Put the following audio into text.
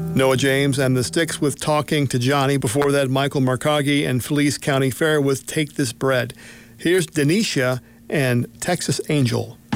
Noah James and the Styx with Talking to Johnny. Before that, Michael Markagi and Felice County Fair with Take This Bread. Here's Denisha and Texas Angel.